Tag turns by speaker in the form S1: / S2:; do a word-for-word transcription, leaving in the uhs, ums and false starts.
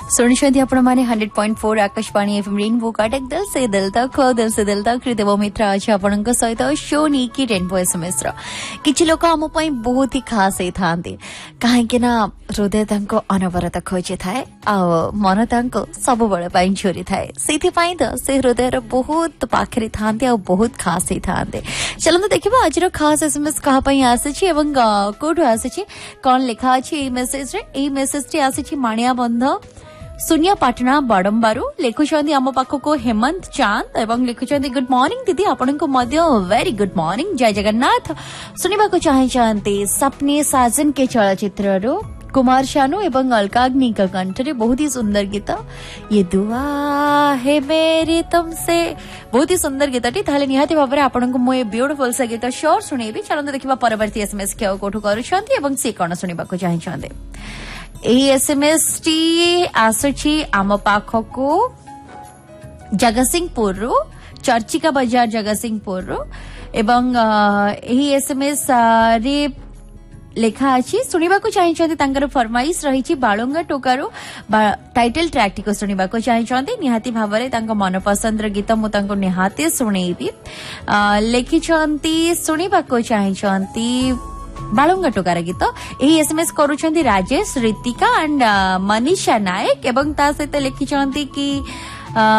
S1: सुनिछंती आपण माने hundred point four Akashvani FM rainbow Cuttack दिल से दिल तक दिल से दिल तक देव मित्र आज आपणक सहित शो नी की रेनबो एसएमएस रो किछि लोक हम पई बहुत ही खास हे थांते काहे के ना हृदय तांको अनवरत खोजे थाए आ मन तांको सब बळे पई छोरी थाए सेथि पई त से हृदय रो बहुत पाखरे थांते आ बहुत खास हे थांते चलंत देखिबा आज रो खास एसएमएस कहा पई आसे छी एवं कोड आसे छी कोन लिखा अछि ए मेसेज रे ए मेसेज टी आसे छी मानिया बंध सुनिया पाटना बड़म्बारू लिखुंट आम पाखक हेमंत चांद एवं लिखुंट गुड मॉर्निंग दीदी आपण को वेरी गुड मॉर्निंग जय जगन्नाथ सुनिबा को चाहते सपने साजन के चलचित्र रो कुमार शानू एवं अलकाग्नि का कंठरे बहुत ही सुंदर गीत ये दुआ है मेरी तुमसे बहुत ही सुंदर गीतटी ताले निहाती भाबरे आपण को मोय ब्यूटीफुल से गीत शोर सुनेबी चलंत देखिबा परवर्ती एसएमएस के कोठु करूछंती एवं से कोन सुनिबा को चाहछंते एही एसएमएस टी आसुची आम पाखको जगतसिंहपुर रो चर्चिका बाजार जगतसिंहपुर रो एवं एही एसएमएस रे लेखा अछि सुनिबा को चाहछंती तांकर फरमाइश रहिछि बाळंगा टोकारो टाइटल ट्रैक टी को सुनिबा को चाहछंती निहाती भाबरे तांको मन पसंद र गीत मु तांको निहाती सुनेबी लेखिछंती सुनिबा को चाहछंती बाळंगा टोकार गीत एही एसएमएस करूछंती राजेश ऋतिका एंड मनीषा नायक एवं ता सहित लिखिछंती कि